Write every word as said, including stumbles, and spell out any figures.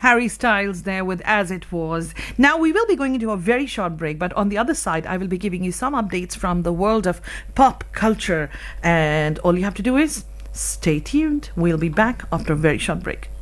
Harry Styles there with As It Was. Now we will be going into a very short break, but on the other side I will be giving you some updates from the world of pop culture, and all you have to do is stay tuned. We'll be back after a very short break.